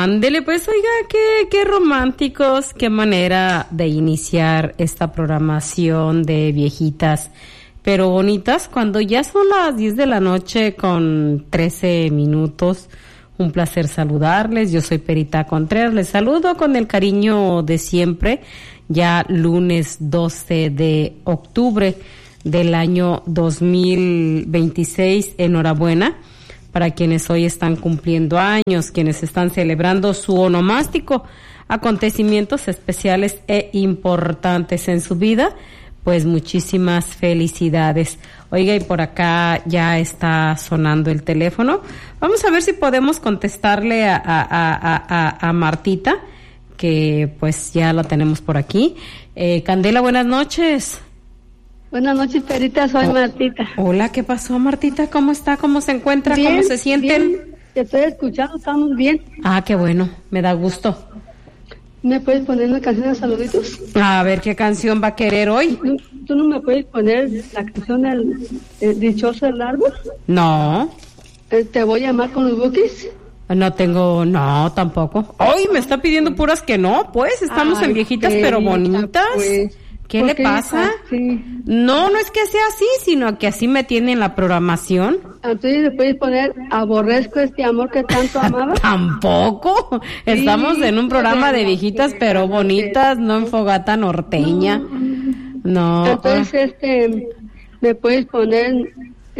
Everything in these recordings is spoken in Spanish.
Ándele, pues, oiga, qué románticos, qué manera de iniciar esta programación de viejitas pero bonitas, cuando ya son las 10 de la noche con 13 minutos. Un placer saludarles, yo soy Perita Contreras, les saludo con el cariño de siempre, ya lunes 12 de octubre del año 2026, enhorabuena para quienes hoy están cumpliendo años, quienes están celebrando su onomástico, acontecimientos especiales e importantes en su vida, pues muchísimas felicidades. Oiga, y por acá ya está sonando el teléfono. Vamos a ver si podemos contestarle a Martita, que pues ya la tenemos por aquí. Candela, buenas noches. Buenas noches, Perita, soy Martita. Hola, ¿qué pasó, Martita? ¿Cómo está? ¿Cómo se encuentra? Bien, ¿cómo se sienten? Bien. Te estoy escuchando, estamos bien. Ah, qué bueno, me da gusto. ¿Me puedes poner una canción de saluditos? A ver, ¿qué canción va a querer hoy? ¿Tú no me puedes poner la canción del Dichoso del Árbol? No. ¿Te voy a llamar con los Bukis? No, tampoco. Hoy me está pidiendo puras que no, pues, estamos en viejitas pero bonitas. Pues, ¿qué le pasa? Sí. No es que sea así, sino que así me tiene en la programación. Entonces le puedes poner aborrezco este amor que tanto amaba. Tampoco. Sí, estamos en un programa de viejitas pero bonitas, no en fogata norteña. No. Entonces me puedes poner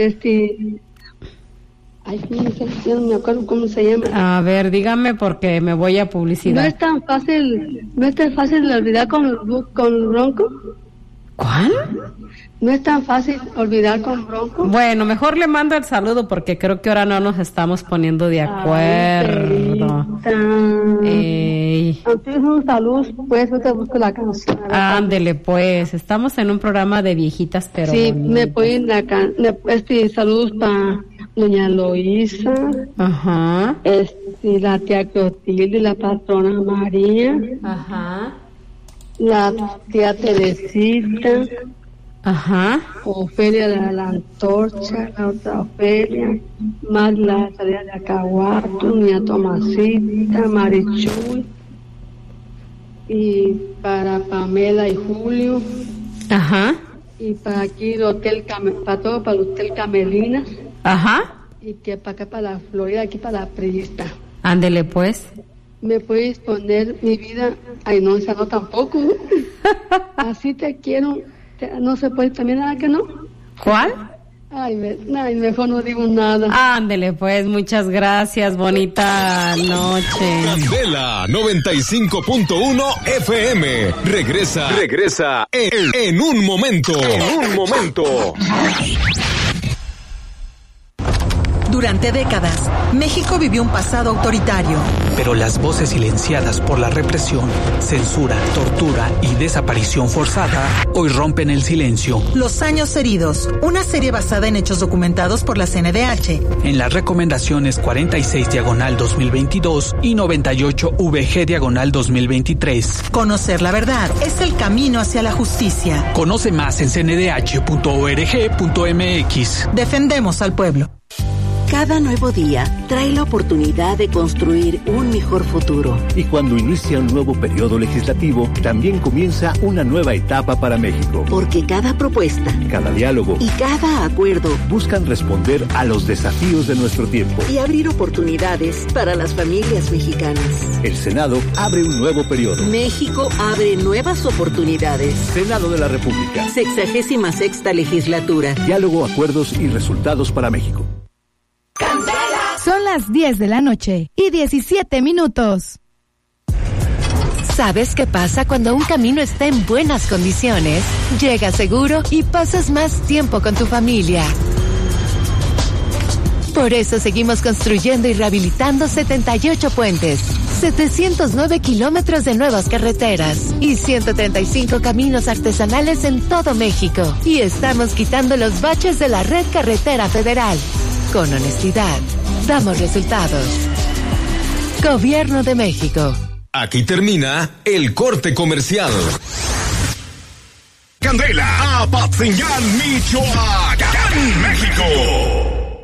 ay, no me acuerdo cómo se llama. A ver, dígame porque me voy a publicidad. No es tan fácil de olvidar con Bronco. ¿Cuál? No es tan fácil olvidar con Bronco. Bueno, mejor le mando el saludo porque creo que ahora no nos estamos poniendo de acuerdo. Entonces un saludo, pues yo te busco la canción. Ándele, pues, estamos en un programa de viejitas pero sí, bonitas. Me ponen saludos para doña Loísa, ajá, la tía Clotilde, la patrona María, ajá, la tía Teresita, ajá, Ofelia la Antorcha, la otra Ofelia, más la salida de Acahuato, mi Tomasita, Marichuy, y para Pamela y Julio, ajá, y para aquí el hotel para el hotel Camelinas, ajá, y que para acá para la Florida, aquí para la Priista. Ándele pues. ¿Me puedes poner mi vida? Ay, no, esa no tampoco. Así te quiero. No se puede también, nada que no. ¿Cuál? Ay, mejor no digo nada. Ándele pues, muchas gracias, bonita noche. Candela 95.1 FM. Regresa en un momento. Durante décadas, México vivió un pasado autoritario. Pero las voces silenciadas por la represión, censura, tortura y desaparición forzada hoy rompen el silencio. Los años heridos, una serie basada en hechos documentados por la CNDH. En las recomendaciones 46/2022 y 98/VG/2023. Conocer la verdad es el camino hacia la justicia. Conoce más en cndh.org.mx. Defendemos al pueblo. Cada nuevo día trae la oportunidad de construir un mejor futuro. Y cuando inicia un nuevo periodo legislativo, también comienza una nueva etapa para México. Porque cada propuesta, cada diálogo y cada acuerdo buscan responder a los desafíos de nuestro tiempo y abrir oportunidades para las familias mexicanas. El Senado abre un nuevo periodo. México abre nuevas oportunidades. Senado de la República. 66ª legislatura. Diálogo, acuerdos y resultados para México. Son las 10 de la noche y 17 minutos. ¿Sabes qué pasa cuando un camino está en buenas condiciones? Llegas seguro y pasas más tiempo con tu familia. Por eso seguimos construyendo y rehabilitando 78 puentes, 709 kilómetros de nuevas carreteras y 135 caminos artesanales en todo México. Y estamos quitando los baches de la red carretera federal. Con honestidad, damos resultados. Gobierno de México. Aquí termina el corte comercial. Candela, Apatzingán, Michoacán, México.